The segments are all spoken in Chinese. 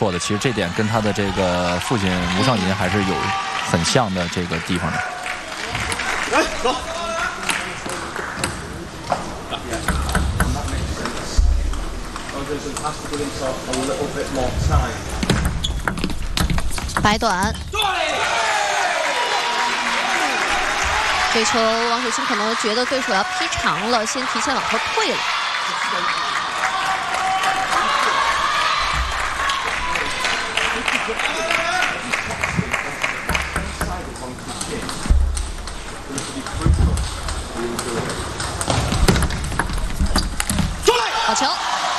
错的。其实这点跟他的这个父亲吴尚银还是有很像的这个地方的。 来，走。 白短。这球王楚钦可能觉得对手要劈长了，先提前往后退了。好球！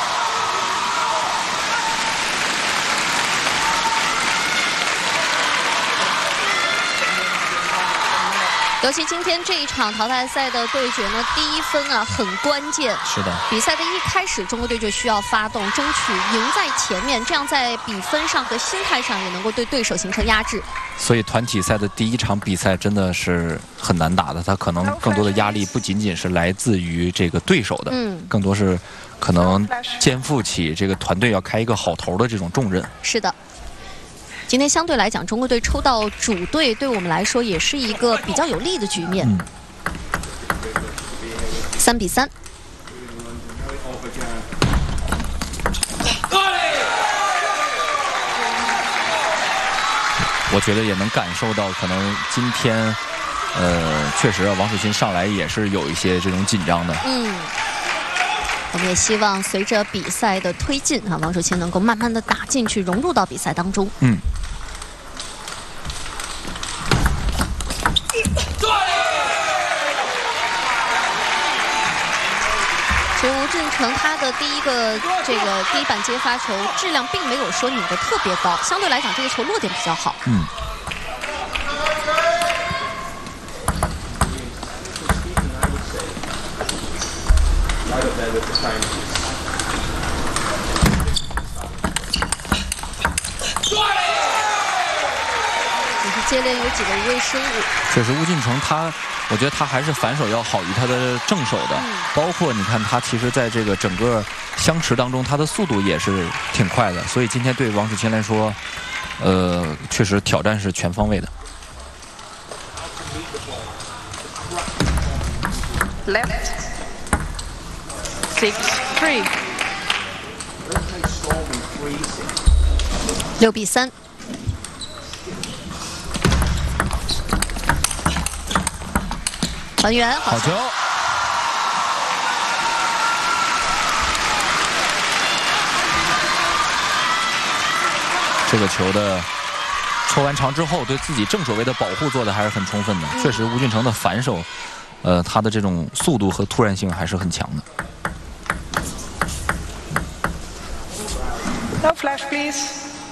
尤其今天这一场淘汰赛的对决呢，第一分啊很关键。 是的， 比赛的一开始，中国队就需要发动，争取赢在前面，这样在比分上和心态上也能够对对手形成压制。 所以团体赛的第一场比赛真的是很难打的，他可能更多的压力不仅仅是来自于这个对手的，更多是可能肩负起这个团队要开一个好头的这种重任。 是的。今天相对来讲，中国队抽到主队，对我们来说也是一个比较有利的局面。3比3。 我觉得也能感受到，可能今天，确实啊，王楚钦上来也是有一些这种紧张的。 我们也希望随着比赛的推进啊，王楚钦能够慢慢的打进去，融入到比赛当中。其实吴俊成他的第一板接发球质量并没有说拧得特别高，相对来讲这个球落点比较好。也是接连有几个无谓失误。 确实，吴俊成我觉得他还是反手要好于他的正手的，包括你看他其实在这个整个相持当中，他的速度也是挺快的，所以今天对王楚钦来说，确实挑战是全方位的。 Left 6-3。 6比3。还原好球！这个球的抽完长之后，对自己正手位的保护做的还是很充分的。确实，吴俊成的反手，他的这种速度和突然性还是很强的。 No flash, please.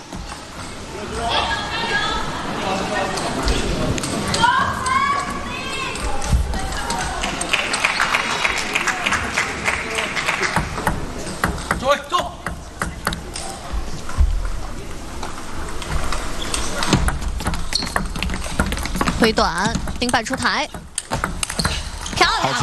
走。 回短，顶板出台，漂亮！ 好球！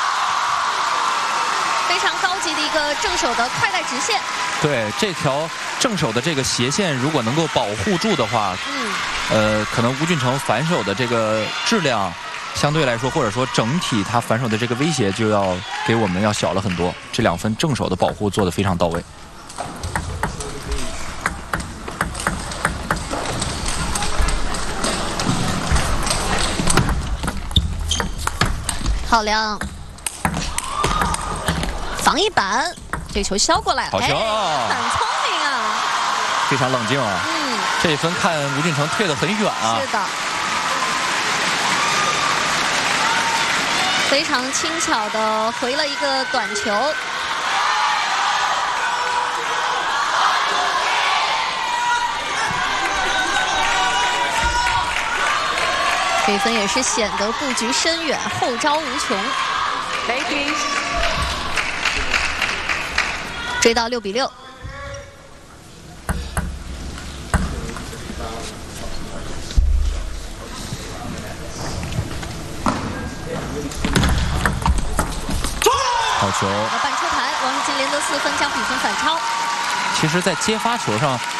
非常高级的一个正手的快带直线。 对，这条正手的这个斜线，如果能够保护住的话，可能吴俊成反手的这个质量，相对来说，或者说整体他反手的这个威胁就要给我们要小了很多。这2分正手的保护做得非常到位。 漂亮，防一板，这球削过来了， 好球！ 很聪明啊， 非常冷静啊。这一分看吴俊成退得很远啊。 是的，非常轻巧的回了一个短球。这分也是显得布局深远，后招无穷。追到6比6。 好球！ 板出台，王楚钦连得4分，将比分反超。 其实，在接发球上，